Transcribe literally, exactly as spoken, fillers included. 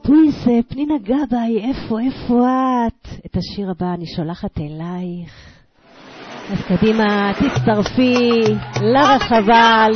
הביטוי זה פנינה גבאי, איפה, איפה את? את השיר הבא אני שולחת אלייך. אז קדימה, תצטרפי לרחבה,